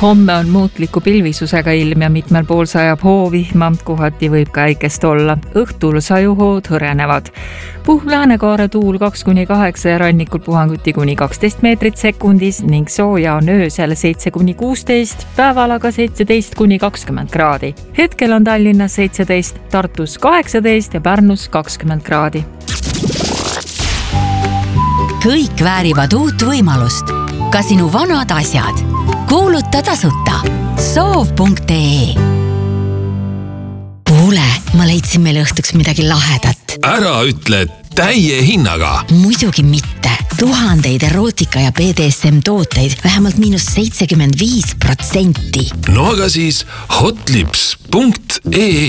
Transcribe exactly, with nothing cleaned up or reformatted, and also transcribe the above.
homme on muutliku pilvisusega ilm ja mitmel pool sajab hoovihma, kohati võib ka äikest olla. Õhtul sajuhood hõrenevad. Puhv läänekaare tuul kaks kuni kaheksa ja rannikul puhanguti kuni kaksteist meetrit sekundis ning sooja on öösel seitse kuni kuusteist, päeval aga seitseteist kuni kakskümmend kraadi. Hetkel on Tallinnas seitseteist, Tartus kaheksateist ja Pärnus kakskümmend kraadi. Kõik väärivad uut võimalust. Ka sinu vanad asjad. Kuuluta tasuta. soov punkt ee. Kuule, ma leidsin meile õhtuks midagi lahedat. Ära ütle täie hinnaga. Muidugi mitte. Tuhandeid erootika ja B D S M tooteid vähemalt miinus seitsekümmend viis protsenti. No aga siis hotlips punkt ee.